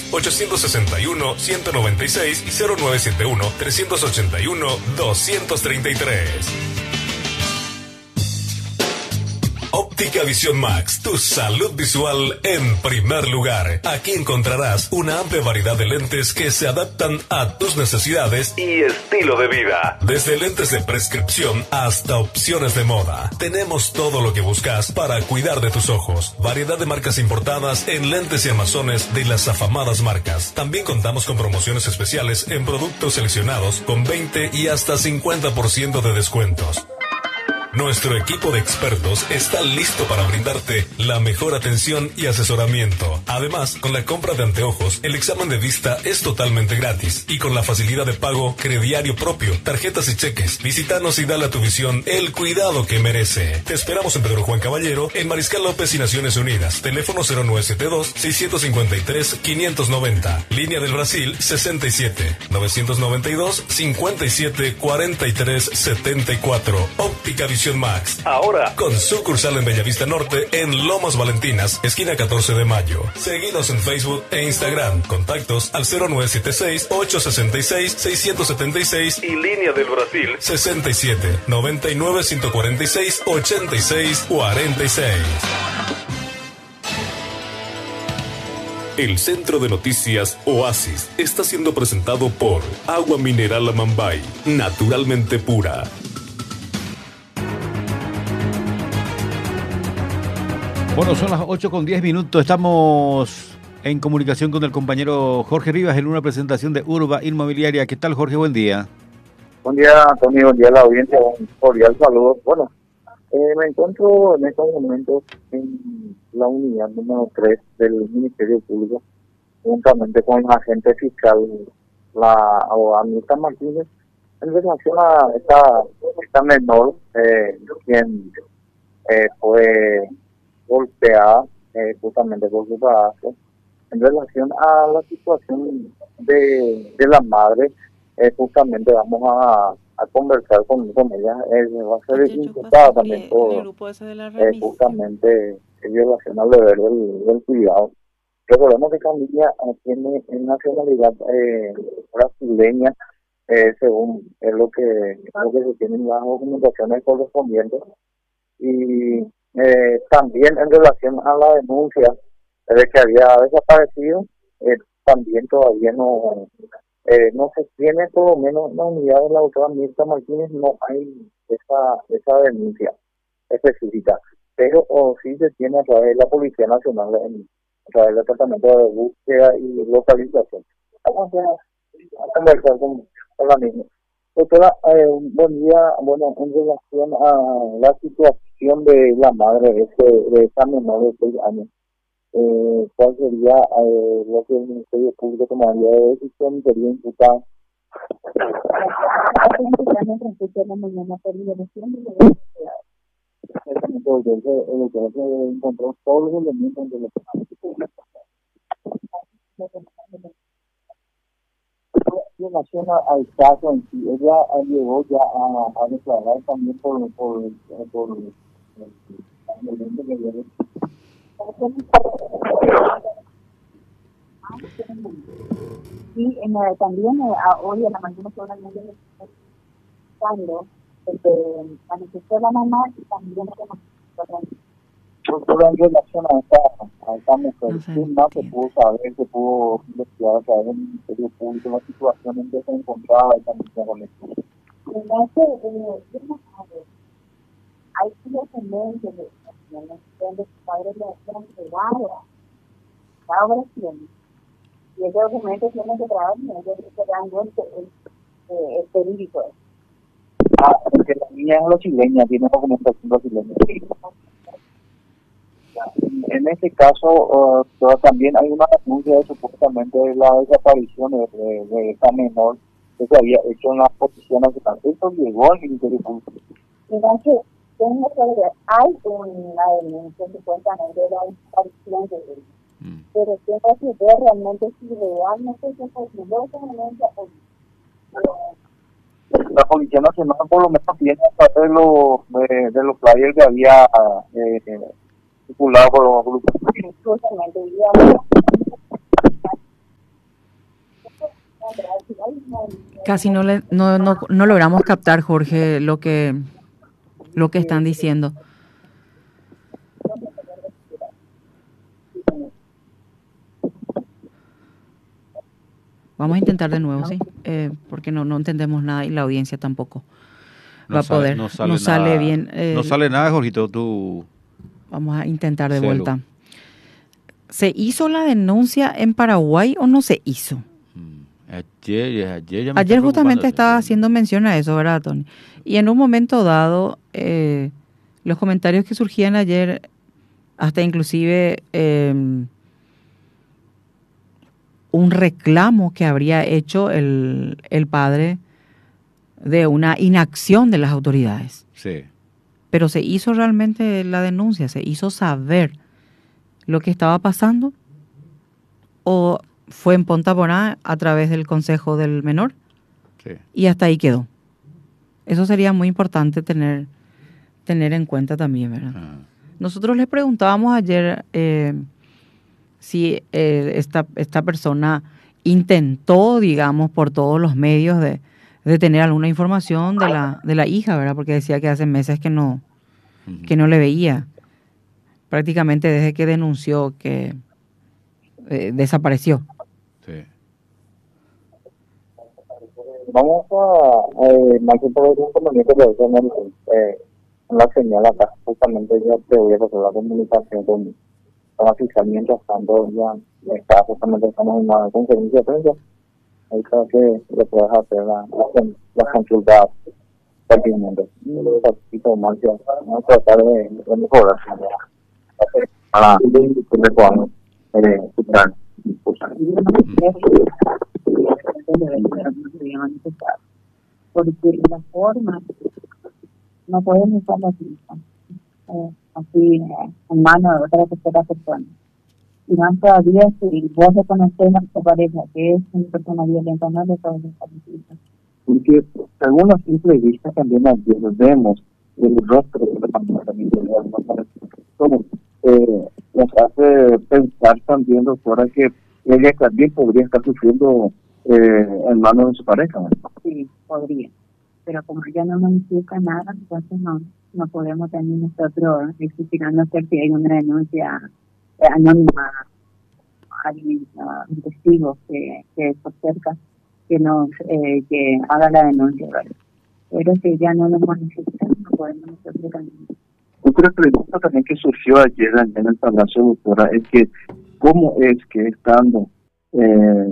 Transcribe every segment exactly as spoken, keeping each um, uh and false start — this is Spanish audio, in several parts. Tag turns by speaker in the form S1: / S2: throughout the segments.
S1: ochocientos sesenta y uno, ciento noventa y seis y cero nueve siete uno, trescientos ochenta y uno, doscientos treinta y tres. Óptica Visión Max, tu salud visual en primer lugar. Aquí encontrarás una amplia variedad de lentes que se adaptan a tus necesidades y estilo de vida. Desde lentes de prescripción hasta opciones de moda. Tenemos todo lo que buscas para cuidar de tus ojos. Variedad de marcas importadas en lentes y armazones de las afamadas marcas. También contamos con promociones especiales en productos seleccionados con veinte y hasta cincuenta por ciento de descuentos. Nuestro equipo de expertos está listo para brindarte la mejor atención y asesoramiento. Además, con la compra de anteojos, el examen de vista es totalmente gratis y con la facilidad de pago crediario propio, tarjetas y cheques. Visítanos y dale a tu visión el cuidado que merece. Te esperamos en Pedro Juan Caballero, en Mariscal López y Naciones Unidas. Teléfono cero nueve siete dos, seis cinco tres, cinco nueve cero. Línea del Brasil sesenta y siete, novecientos noventa y dos, cincuenta y siete, cuarenta y tres, setenta y cuatro. Óptica Visión Max, ahora con sucursal en Bellavista Norte, en Lomas Valentinas, esquina catorce de mayo. Seguidos en Facebook e Instagram. Contactos al cero nueve siete seis, ocho seis seis, seis siete seis y línea del Brasil sesenta y siete, noventa y nueve, ciento cuarenta y seis, ochenta y seis, cuarenta y seis. El Centro de Noticias Oasis está siendo presentado por Agua Mineral Amambay, naturalmente pura.
S2: Bueno, son las ocho con diez minutos. Estamos en comunicación con el compañero Jorge Rivas en una presentación de Urba Inmobiliaria. ¿Qué tal, Jorge? Buen día.
S3: Buen día, Antonio. Buen día a la audiencia. Un cordial saludo. Bueno, eh, me encuentro en estos momentos en la unidad número tres del Ministerio Público, juntamente con la agente fiscal, la abogada Mirta Martínez, en relación a esta, esta menor, eh, quien eh, fue golpeada eh, justamente por su padrastro, en relación a la situación de, de la madre. Eh, justamente vamos a, a conversar con, con ella. Eh, va a ser imputada también por eh, justamente en relación al deber del, del cuidado. Recordemos que Camila tiene nacionalidad eh, brasileña, eh, según es lo que, lo que se tiene en las documentaciones correspondientes. Y Eh, también en relación a la denuncia de que había desaparecido, eh, también todavía no eh, no se tiene, por lo menos en la unidad de la doctora Mirta Martínez no hay esa esa denuncia específica, pero o sí se tiene a través de la Policía Nacional, en, a través del Departamento de Búsqueda y Localización. Vamos a, a conversar con, con la misma. Doctora, eh, buen día. Bueno, en relación a la situación de la madre de, ese, de esa menor de seis años, eh, ¿cuál sería eh, lo que el Ministerio Público tomaría de decisión? ¿Sería imputada? Encontró todos los elementos de los en relación al caso en sí, ella llegó ya a, a declarar también por por por, por el evento que viene.
S4: Sí, en, eh, también eh, hoy en la mañana solamente cuando manifestó la mamá y también
S3: Doctora, en relación a esta, a esta mujer, no ¿qué más se pudo saber, se pudo investigar a través del Ministerio Público, la situación en que se encontraba esta mujer con esto?
S4: Hay descendencia de donde sus padres le han entregado la obra tiene, y ese documento tiene que traer y ellos se dan cuenta el periódico.
S3: Ah, porque la niña es brasileña, tiene documentación brasileña. En este caso, uh, también hay una denuncia de supuestamente de la desaparición de, de, de esta menor que se había hecho en la Policía Nacional. Esto llegó al Ministerio Público.
S4: Mira que tengo que ver, hay una denuncia supuestamente de la desaparición de él, mm. pero tengo que ver realmente si realmente se consiguió esa denuncia o no.
S3: La Policía Nacional por lo menos tiene parte de los de, de los flyers que había eh, circulado por los grupos.
S4: Justamente, digamos,
S5: Casi no, le, no, no, no logramos captar, Jorge, lo que, lo que están diciendo. Vamos a intentar de nuevo, ¿sí? Eh, porque no, no entendemos nada y la audiencia tampoco
S2: no
S5: va
S2: sale,
S5: a poder.
S2: No sale,
S5: no sale
S2: nada,
S5: bien. Eh,
S2: no sale nada, Jorgito, tú...
S5: Vamos a intentar de
S2: Celu.
S5: vuelta. ¿Se hizo la denuncia en Paraguay o no se hizo?
S2: Ayer, ayer, ya me
S5: Ayer
S2: está
S5: justamente estaba
S2: preocupando.
S5: haciendo mención a eso, ¿verdad, Tony? Y en un momento dado, eh, los comentarios que surgían ayer, hasta inclusive eh, un reclamo que habría hecho el, el padre de una inacción de las autoridades.
S2: Sí.
S5: Pero se hizo realmente la denuncia, se hizo saber lo que estaba pasando, o fue en Ponta Porá a través del consejo del menor,
S2: Sí.
S5: y hasta ahí quedó. Eso sería muy importante tener, tener en cuenta también, ¿verdad?
S2: Ah.
S5: Nosotros le preguntábamos ayer eh, si eh, esta, esta persona intentó, digamos, por todos los medios de, de tener alguna información de la, de la hija, ¿verdad? Porque decía que hace meses que no,
S2: Ujú.
S5: que no le veía. Prácticamente desde que denunció que eh, desapareció.
S2: Sí.
S3: Vamos a, eh, más que todo un inconveniente que en, el, eh, en la señal acá, justamente ya te voy a pasar la comunicación con, con la fiscal, mientras tanto ya está, justamente estamos en una conferencia de prensa, ahí creo que le puedes hacer la, la, las consultas pertinentes. Un poquito más, ya, vamos a tratar de, de mejorar para que le podamos eh, escuchar.
S4: Porque la forma no podemos usar la misma, eh, así eh, en mano de otra tercera persona. Y más todavía, si vos reconoces a tu pareja que es una persona violenta, no le puedes usar la misma.
S3: Porque según la simple vista también vemos el rostro de la familia también como eh, nos hace pensar también, doctora, que ella también podría estar sufriendo eh, en manos de su pareja, ¿no?
S4: Sí, podría. Pero como ella no manifiesta nada, entonces no, no podemos también nosotros exigir, a no ser que hay una denuncia eh, anónima, alguien, uh, un testigo que, que se acerca, que nos eh, que haga la denuncia, ¿verdad? Pero si ella no nos manifiesta, no podemos nosotros también.
S3: Otra pregunta también que surgió ayer en el Palacio, doctora, es que cómo es que estando, eh,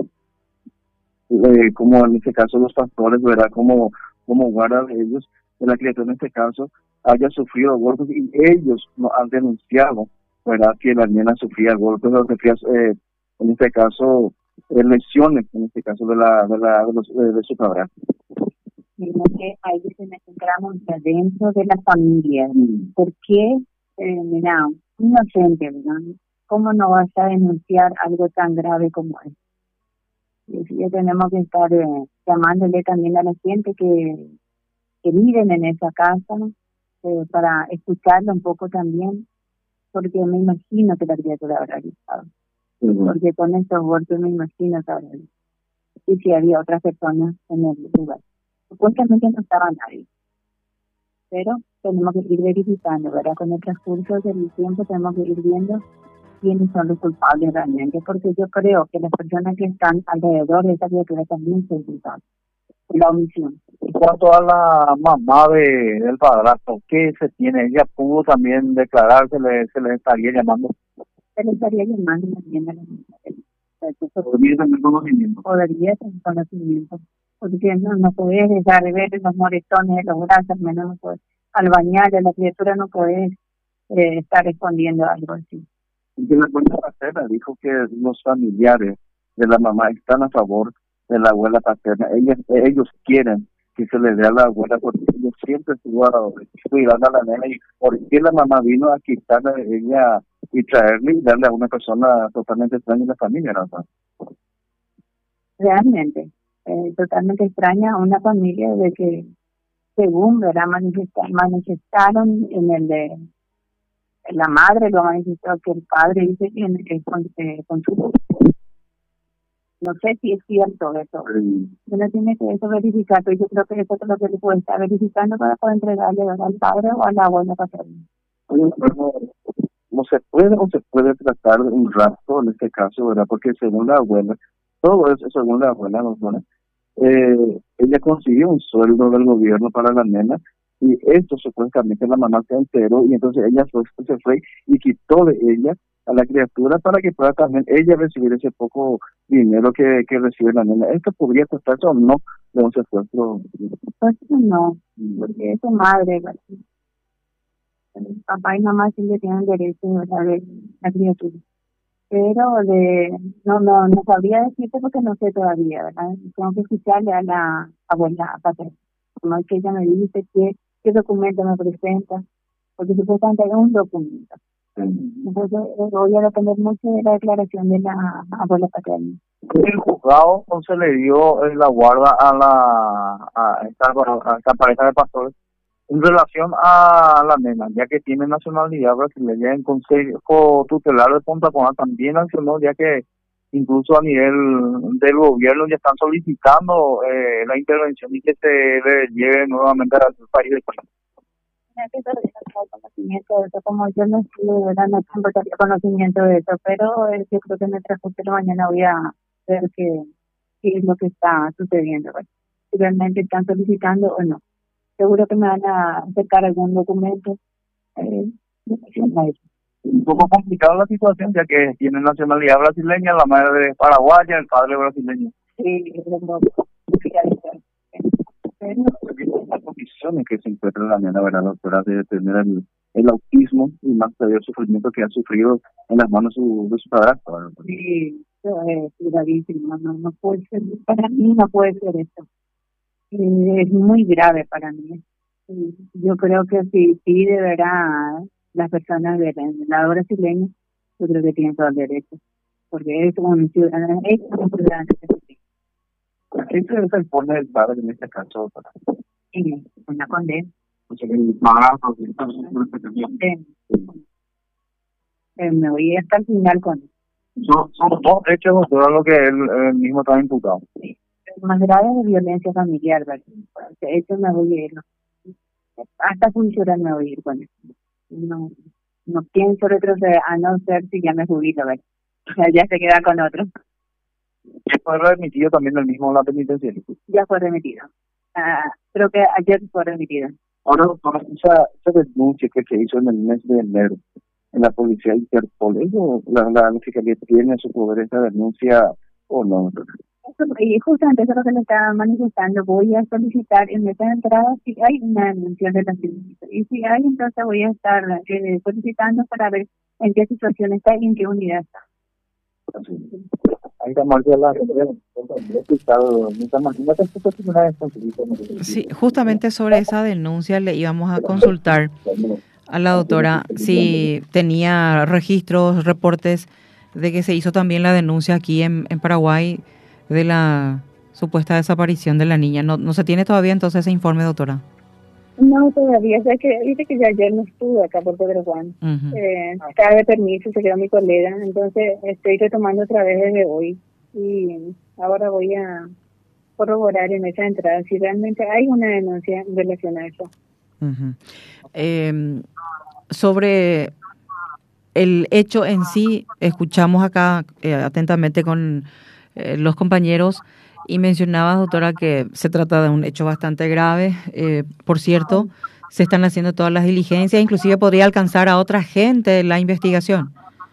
S3: eh, como en este caso los pastores, ¿verdad? Como, como guarda de ellos, de la criatura en este caso, haya sufrido golpes y ellos no han denunciado, ¿verdad? Que la niña sufría golpes, o sufría, eh, en este caso, eh, lesiones, en este caso de la de la de, los, de, de su padrastro.
S4: Sino que ahí se encontramos dentro de la familia. ¿Por qué? Eh, mira, inocente, ¿verdad? ¿Cómo no vas a denunciar algo tan grave como esto? Y así que tenemos que estar eh, llamándole también a la gente que, que viven en esa casa, eh, para escucharla un poco también, porque me imagino que la criatura habrá gritado. Uh-huh. Porque con estos golpes me imagino que habrá gritado. Y si había otras personas en el lugar. Supuestamente no estaba nadie, pero tenemos que ir verificando, ¿verdad? Con el transcurso del tiempo tenemos que ir viendo quiénes son los culpables realmente, porque yo creo que las personas que están alrededor de esa criatura también son culpables de la omisión.
S3: En cuanto a la mamá de, del padrastro, ¿qué se tiene? ¿Ella pudo también declarar? ¿Se le, se le estaría llamando?
S4: Se le estaría llamando también a la mamá.
S3: ¿Podría tener conocimiento?
S4: Podría tener conocimiento. Porque no, no podés dejar de ver los moretones de los brazos, menos no podés, al bañar a la criatura no podés eh, estar respondiendo algo así.
S3: Y la cuenta paterna dijo que los familiares de la mamá están a favor de la abuela paterna. Ellos, ellos quieren que se le dé a la abuela porque ellos siempre estuvo cuidando a la nena. ¿Y por qué la mamá vino a quitarle a ella y traerle y darle a una persona totalmente extraña en la familia, ¿no?
S4: Realmente. Eh, totalmente extraña a una familia de que, según ¿verdad? Manifestar, manifestaron en el de la madre, lo manifestó que el padre dice que eh, con, eh, con su No sé si es cierto eso. Uno tiene que eso verificar, pero yo creo que eso es lo que le puede estar verificando para poder entregarle al padre o a la abuela paterna.
S3: Oye, pero no se puede o se puede tratar de un rapto en este caso, ¿verdad? Porque según la abuela, todo eso según la abuela, doctora, eh, ella consiguió un sueldo del gobierno para la nena y esto supuestamente la mamá se enteró y entonces ella fue, se fue y quitó de ella a la criatura para que pueda también ella recibir ese poco dinero que, que recibe la nena. ¿Esto podría tratarse o no de un secuestro?
S4: Pues no, porque es su madre, ¿verdad? El papá y mamá siempre tienen derecho, ¿verdad?, de la criatura. Pero de, no, no, no sabría decirte porque no sé todavía, ¿verdad? Tengo que escucharle a la abuela paterna. Como es que ella me dice qué, qué documento me presenta, porque supuestamente hay un documento. Entonces voy a depender mucho de la declaración de la abuela paterna.
S3: El juzgado entonces le dio eh, la guarda a la a esta, a esta pareja de pastores en relación a la nena, ya que tiene nacionalidad brasileña. En Consejo Tutelar de Punta Cana también accionó, ya que incluso a nivel del gobierno ya están solicitando eh, la intervención y que se le lleve nuevamente al país del país.
S4: Que conocimiento de eso, como yo no estuve, ¿verdad? No tengo conocimiento de eso, pero eh, yo creo que en el transcurso de la mañana voy a ver qué, qué es lo que está sucediendo, ¿verdad? Si realmente están solicitando o no. Seguro que me van a acercar algún documento. Eh,
S3: un poco complicada la situación, ya que tiene nacionalidad brasileña, la madre es paraguaya, el padre brasileño.
S4: Sí, es un poco complicado. Pero
S3: las condiciones que se encuentra la nena, ¿verdad, doctora? De tener el, el autismo y más todavía el sufrimiento que ha sufrido en las manos de su, de su padrastro, ¿verdad?
S4: Sí, eso es gravísimo. No, no puede ser, para mí no puede ser eso. Eh, es muy grave para mí. Yo creo que si pide, ¿verdad?, las personas del lado brasileño, yo creo que tienen todo el derecho, porque es un ciudadano, es un ciudadano.
S3: ¿A qué se impone el padre en este caso?
S4: Sí, una condena.
S3: O sea, que el padrastro,
S4: eh, eh, me voy hasta el final con eso.
S3: Son, son dos hechos, doctora, lo que él, él mismo está imputado.
S4: Sí. El más grave es violencia familiar, ¿verdad? Eso me voy a ir, ¿no? Hasta juicio me voy a ir con eso. No, no pienso retroceder, a no ser si ya me jubilo, ¿verdad? O sea, ya se queda con otro.
S3: ¿Ya fue remitido también el mismo a la penitenciaria?
S4: Ya fue remitido. Uh, creo que ayer fue remitido.
S3: Ahora, doctora, esa, esa denuncia que se hizo en el mes de enero en la policía Interpol, ¿eso, la, la, la fiscalía tiene a su poder esa denuncia o no?
S4: Y justamente eso es lo que le estaba manifestando. Voy a solicitar en esa entrada si hay una denuncia de la ciencia. Y si hay, entonces voy a estar eh, solicitando para ver en qué situación está y en qué unidad está.
S5: Sí, justamente sobre esa denuncia le íbamos a consultar a la doctora si tenía registros, reportes de que se hizo también la denuncia aquí en, en Paraguay de la supuesta desaparición de la niña. ¿No, no se tiene todavía entonces ese informe, doctora?
S4: No, todavía. O sea, que dice que ya ayer no estuve acá por Pedro Juan. Uh-huh. Eh, estaba de permiso, se quedó mi colega. Entonces estoy retomando otra vez desde hoy. Y ahora voy a corroborar en esa entrada si realmente hay una denuncia en relación a eso.
S5: Uh-huh. Eh, sobre el hecho en sí, escuchamos acá eh, atentamente con eh, los compañeros y mencionaba, doctora, que se trata de un hecho bastante grave. Eh, por cierto, se están haciendo todas las diligencias, inclusive podría alcanzar a otra gente la investigación.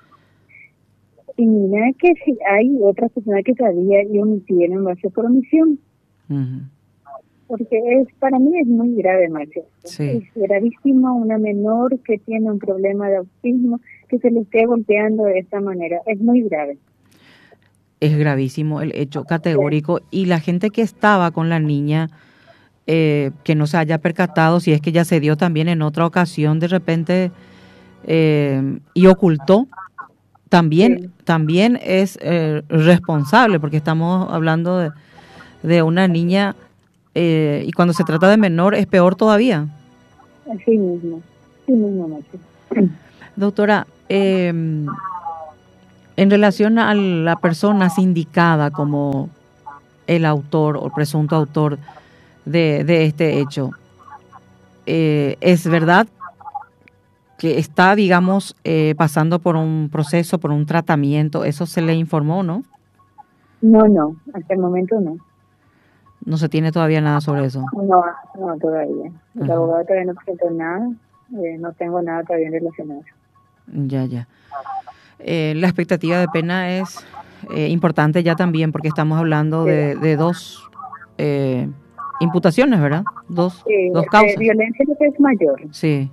S4: Y mira que si hay otras personas que sabía y omitieron, va a ser por omisión. Uh-huh. Porque es, para mí es muy grave, Marcia. Sí. Es gravísimo una menor que tiene un problema de autismo, que se le esté golpeando de esta manera. Es muy grave.
S5: Es gravísimo el hecho categórico. Sí. Y la gente que estaba con la niña, eh, que no se haya percatado, si es que ya se dio también en otra ocasión de repente eh, y ocultó, también, sí. también es eh, responsable, porque estamos hablando de, de una niña eh, y cuando se trata de menor es peor todavía.
S4: Así mismo, así mismo, Marcia.
S5: Doctora, eh, En relación a la persona sindicada como el autor o presunto autor de, de este hecho, eh, ¿es verdad que está, digamos, eh, pasando por un proceso, por un tratamiento? ¿Eso se le informó, no?
S4: No, no, hasta el momento no.
S5: No se tiene todavía nada sobre eso.
S4: No, no todavía. El
S5: Ajá.
S4: abogado todavía no presentó nada, eh, no tengo nada todavía relacionado.
S5: Ya, ya. Eh, la expectativa de pena es eh, importante ya también porque estamos hablando de, de dos eh, imputaciones, ¿verdad? Dos,
S4: Sí,
S5: dos
S4: de
S5: causas.
S4: violencia lo que es mayor,
S5: Sí.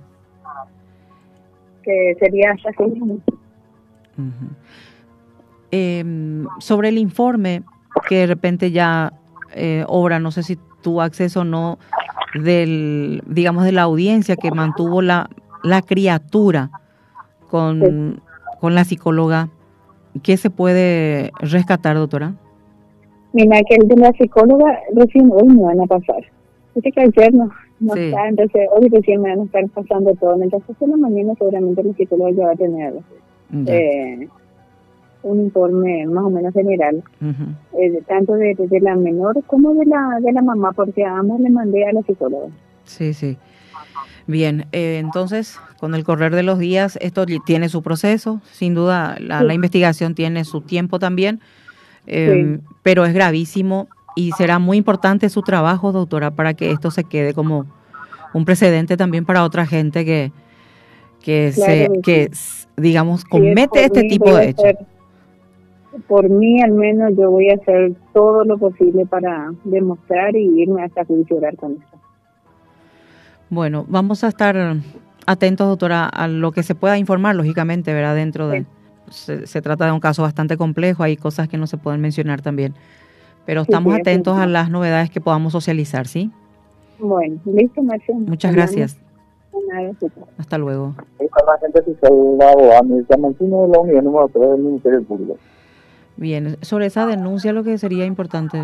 S4: que sería hasta seis años.
S5: Ujú. Eh, sobre el informe que de repente ya eh, obra, no sé si tuvo acceso o no, del, digamos, de la audiencia que mantuvo la, la criatura con,
S4: Sí.
S5: con la psicóloga, ¿qué se puede rescatar, doctora?
S4: Mira, que el de la psicóloga recién hoy me van a pasar. Dice que ayer no, no
S5: Sí.
S4: está, entonces hoy recién me van a estar pasando todo. Entonces en la mañana seguramente la psicóloga ya va a tener
S5: Ya.
S4: eh, un informe más o menos general,
S5: Ujú.
S4: eh, de- tanto de, de la menor como de la de la mamá, porque a ambos le mandé a la psicóloga.
S5: Sí, sí. Bien, eh, entonces, con el correr de los días, esto li- tiene su proceso, sin duda, la,
S4: Sí.
S5: la investigación tiene su tiempo también, eh,
S4: Sí.
S5: pero es gravísimo y será muy importante su trabajo, doctora, para que esto se quede como un precedente también para otra gente que, que
S4: Claro
S5: se,
S4: que
S5: que,
S4: sí.
S5: s- digamos,
S4: Si es
S5: comete
S4: por
S5: este
S4: mí,
S5: tipo
S4: voy a
S5: de hechos.
S4: hacer, por mí al menos yo voy a hacer todo lo posible para demostrar y irme hasta juicio oral con esto.
S5: Bueno, vamos a estar atentos, doctora, a lo que se pueda informar, lógicamente, ¿verdad? Dentro de... Se, se trata de un caso bastante complejo, hay cosas que no se pueden mencionar también. Pero
S4: Sí,
S5: estamos
S4: sí,
S5: atentos
S4: sí.
S5: a las novedades que podamos socializar, ¿sí?
S4: Bueno, listo, Marcia.
S5: Muchas
S4: Hablamos.
S5: gracias.
S4: Nada, súper.
S5: Hasta luego.
S3: Esta es la gente fiscal, la abogada Mirta Martínez de la unidad número tres del Ministerio Público.
S5: Bien, sobre esa denuncia lo que sería importante...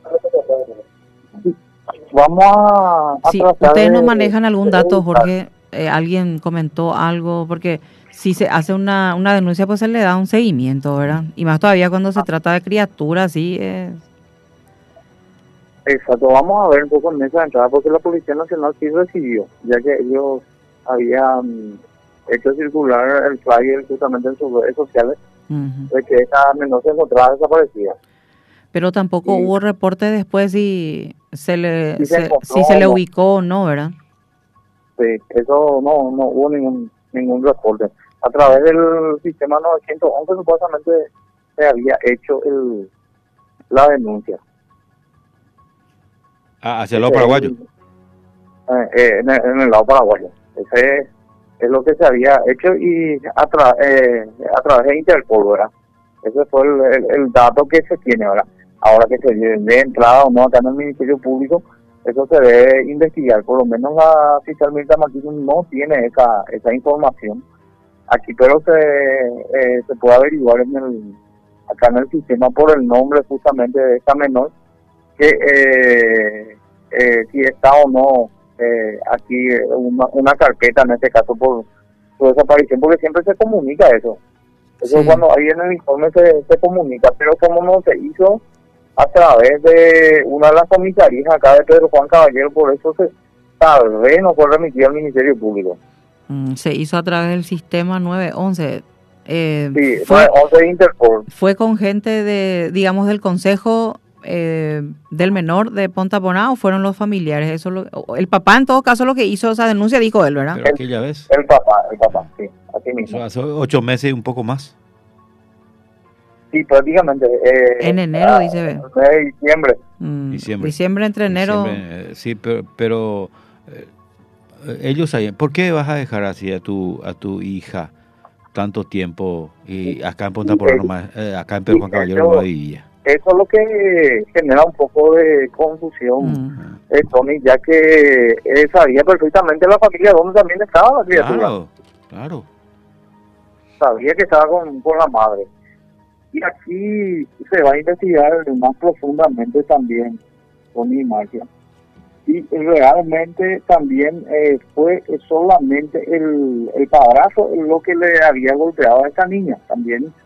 S3: Vamos a, a
S5: Sí,
S3: tratar
S5: ustedes no
S3: de-
S5: manejan algún
S3: de
S5: dato,
S3: evitar.
S5: Jorge. Eh, alguien comentó algo, porque si se hace una, una denuncia, pues se le da un seguimiento, ¿verdad? Y más todavía cuando se trata de criaturas, sí. Eh,
S3: Exacto, vamos a ver un poco en esa entrada, porque la Policía Nacional sí recibió, ya que ellos habían hecho circular el flyer justamente en sus redes sociales
S5: ujú.
S3: de que esta menor se encontraba desaparecida.
S5: Pero tampoco
S3: Y-
S5: hubo reporte después si se le,
S3: Si se
S5: se,
S3: encontró
S5: si se le
S3: o no.
S5: ubicó o no, ¿verdad?
S3: Sí, eso no, no hubo ningún ningún reporte. A través del sistema novecientos once supuestamente se había hecho el la denuncia.
S2: Ah, hacia el lado
S3: Ese es
S2: paraguayo.
S3: el- eh, eh, en, el, en el lado paraguayo. Ese es, es lo que se había hecho y a, tra, eh, a través de Interpol, ¿verdad? Ese fue el, el, el dato que se tiene ahora. Ahora que se dé entrada o no acá en el Ministerio Público, eso se debe investigar. Por lo menos la fiscal Mirta Martínez no tiene esa esa información aquí, pero se eh, se puede averiguar en el acá en el sistema por el nombre justamente de esta menor, que eh, eh, si está o no eh, aquí una, una carpeta en este caso por su desaparición, porque siempre se comunica eso. Eso
S5: Sí.
S3: cuando ahí en el informe se, se comunica, pero como no se hizo a través de una de las comisarías acá de Pedro Juan Caballero, por eso se tal vez no fue remitido al Ministerio Público.
S5: Mm, se hizo a través del sistema nueve once. Eh,
S3: Sí,
S5: fue,
S3: once de Interpol.
S5: fue con gente de, digamos, del Consejo eh, del Menor de Ponta Poná, o fueron los familiares. Eso lo, o el papá, en todo caso, lo que hizo esa denuncia, dijo él, ¿verdad?
S2: Pero aquella vez,
S3: El papá, el papá, sí, así mismo.
S2: eso hace ocho meses y un poco más.
S3: Sí, prácticamente. Eh,
S5: En enero,
S3: ah,
S5: dice.
S3: el nueve de diciembre.
S5: Mm,
S2: Diciembre.
S5: diciembre entre enero.
S2: Diciembre, eh, sí, pero, pero eh, eh, ellos sabían. ¿Por qué vas a dejar así a tu a tu hija tanto tiempo y acá en Punta Porá nomás, eh, acá en Pedro Juan Caballero
S3: Eso-
S2: no vivía?
S3: Eso es lo que genera un poco de confusión,
S5: Mm,
S3: eh, Tony, ya que eh, sabía perfectamente la familia donde también estaba la criatura.
S2: Claro, claro.
S3: Sabía que estaba con, con la madre. Y aquí se va a investigar más profundamente también con mi Marcia. Y realmente también eh, fue solamente el, el padrastro lo que le había golpeado a esta niña. También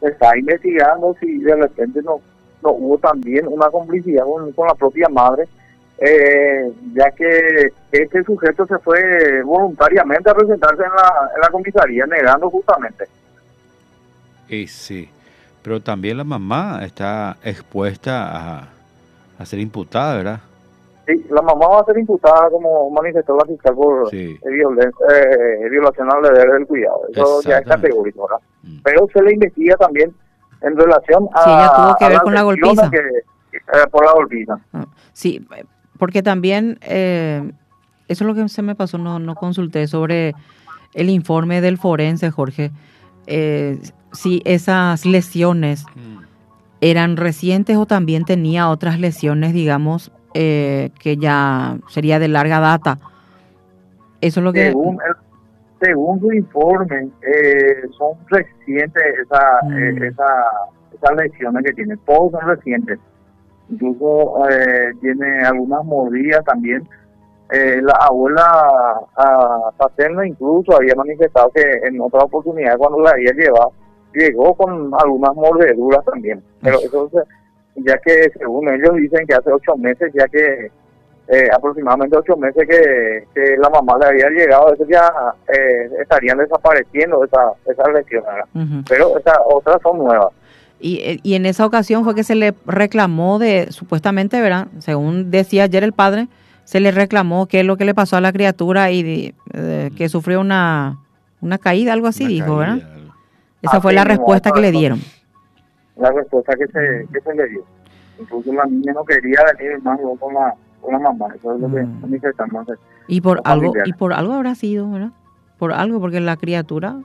S3: se está investigando si de repente no, no hubo también una complicidad con, con la propia madre, eh, ya que este sujeto se fue voluntariamente a presentarse en la, en la comisaría, negando justamente.
S2: Y sí, pero también la mamá está expuesta a, a ser imputada, ¿verdad?
S3: Sí, la mamá va a ser imputada, como manifestó la fiscal, por
S2: Sí.
S3: eh, violencia, eh, violación al deber del cuidado. Eso ya es
S2: Exactamente.
S3: categórico, ¿verdad?
S2: Mm.
S3: Pero se le investiga también en relación a...
S5: Sí, ella tuvo que
S3: a
S5: ver
S3: las
S5: con la
S3: lesiones
S5: golpiza.
S3: que- eh, por la golpiza.
S5: Ah, sí, porque también, eh, eso es lo que se me pasó, no, no consulté sobre el informe del forense, Jorge, eh, si esas lesiones
S2: Mm.
S5: eran recientes o también tenía otras lesiones, digamos, eh, que ya sería de larga data. Eso es lo que...
S3: Según, el- según su informe, eh, son recientes esa,
S5: Mm.
S3: eh, esa, esas lesiones que tiene. Todos son recientes. Incluso eh, tiene algunas mordidas también. Eh, la abuela a, paterna incluso había manifestado que en otra oportunidad cuando la había llevado, llegó con algunas mordeduras también. Pero eso, se- ya que según ellos dicen que hace ocho meses, ya que eh, aproximadamente ocho meses que, que la mamá le había llegado, eso ya eh, estarían desapareciendo esa, esas lesiones, ¿verdad?
S5: Ujú.
S3: Pero esas otras son nuevas.
S5: Y, y en esa ocasión fue que se le reclamó de, supuestamente, ¿verdad? Según decía ayer el padre, se le reclamó qué es lo que le pasó a la criatura y de- eh, que sufrió una, una caída, algo así,
S2: Una
S5: dijo,
S2: caída,
S5: ¿verdad?
S2: algo.
S5: Esa
S3: Ah,
S5: fue
S3: sí,
S5: la
S3: no,
S5: respuesta
S3: eso-
S5: que le
S3: eso-
S5: dieron.
S3: La respuesta que se, que se le dio. Incluso la niña no quería venir más luego con la, con la mamá. Eso es lo que
S5: Mm.
S3: manifestamos.
S5: Y por
S3: los
S5: algo,
S3: familiares.
S5: y por algo habrá sido, ¿verdad? Por algo, porque la criatura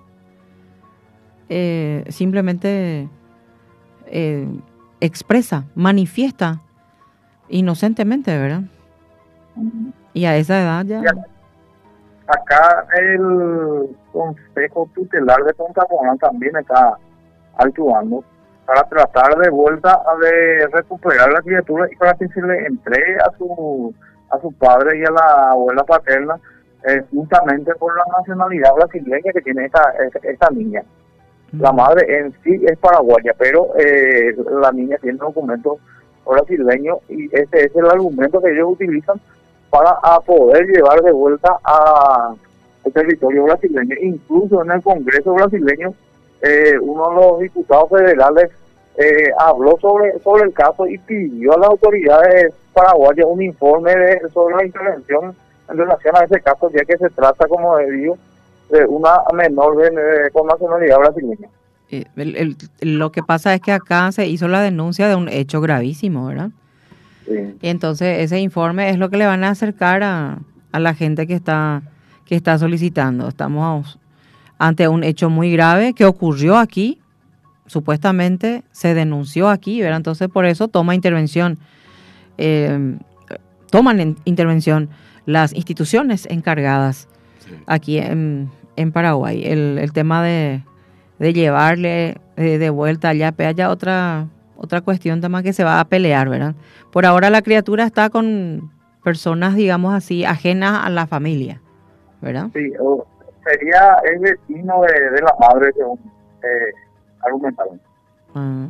S5: eh, simplemente eh, expresa, manifiesta inocentemente, ¿verdad? Y a esa edad ya...
S3: Ya. Acá el Consejo Tutelar de Punta Cana también está actuando para tratar de vuelta de recuperar la criatura y para que se le entregue a su a su padre y a la abuela paterna, eh, justamente por la nacionalidad brasileña que tiene esta, esta, esta niña. La madre en sí es paraguaya, pero eh, la niña tiene documentos brasileños y ese es el argumento que ellos utilizan para a poder llevar de vuelta a el territorio brasileño. Incluso en el Congreso brasileño, eh, uno de los diputados federales eh, habló sobre sobre el caso y pidió a las autoridades paraguayas un informe de, sobre la intervención en relación a ese caso, ya que se trata, como digo, de una menor de, de, con nacionalidad brasileña.
S5: Eh, el- el- lo que pasa es que acá se hizo la denuncia de un hecho gravísimo, ¿verdad?
S3: Sí.
S5: Y entonces ese informe es lo que le van a acercar a, a la gente que está, que está solicitando. Estamos ante un hecho muy grave que ocurrió aquí, supuestamente se denunció aquí, ¿verdad? Entonces por eso toma intervención, eh, toman en- intervención las instituciones encargadas
S2: Sí.
S5: aquí en, en Paraguay. El, el tema de, de llevarle eh, de vuelta allá, pero haya otra, otra cuestión también que se va a pelear, ¿verdad? Por ahora la criatura está con personas, digamos así, ajenas a la familia, ¿verdad?
S3: Sí, o sería el vecino de, de la madre, según eh, argumentaron.
S5: Ah.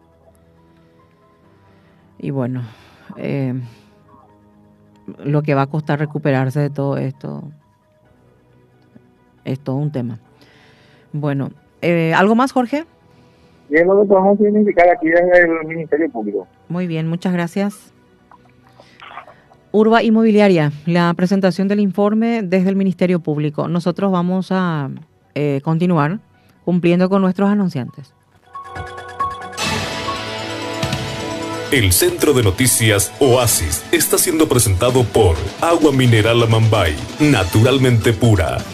S5: Y bueno, eh, lo que va a costar recuperarse de todo esto es todo un tema. Bueno, eh, ¿algo más, Jorge?
S3: Y es lo que podemos significar aquí desde el Ministerio Público.
S5: Muy bien, muchas gracias. Urba Inmobiliaria, la presentación del informe desde el Ministerio Público. Nosotros vamos a eh, continuar cumpliendo con nuestros anunciantes.
S1: El Centro de Noticias Oasis está siendo presentado por Agua Mineral Amambay, naturalmente pura.